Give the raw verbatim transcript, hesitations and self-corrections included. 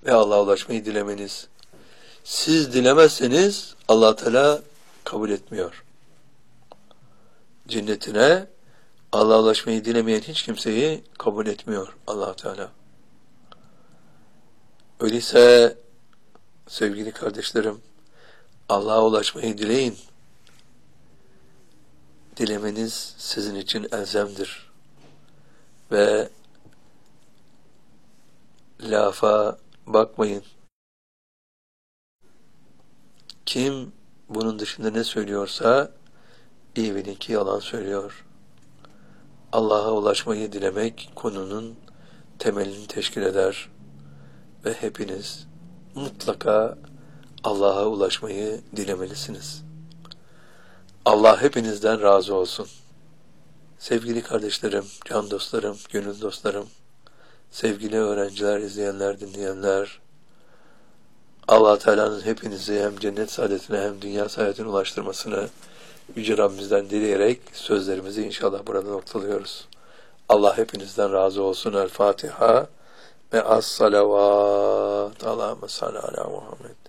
ve Allah'a ulaşmayı dilemeniz. Siz dilemezseniz Allah Teala kabul etmiyor. Cennetine Allah'a ulaşmayı dilemeyen hiç kimseyi kabul etmiyor Allah Teala. Öyleyse sevgili kardeşlerim, Allah'a ulaşmayı dileyin. Dilemeniz sizin için elzemdir. Ve lafa bakmayın. Kim bunun dışında ne söylüyorsa iyi bilin ki yalan söylüyor. Allah'a ulaşmayı dilemek konunun temelini teşkil eder ve hepiniz mutlaka Allah'a ulaşmayı dilemelisiniz. Allah hepinizden razı olsun. Sevgili kardeşlerim, can dostlarım, gönül dostlarım, sevgili öğrenciler, izleyenler, dinleyenler, Allah Teala'nın hepinizi hem cennet saadetine hem dünya saadetine ulaştırmasını Yüce Rabbimizden dileyerek sözlerimizi inşallah burada noktalıyoruz. Allah hepinizden razı olsun. El Fatiha ve as-salavat. Allahümme salli ala Muhammed.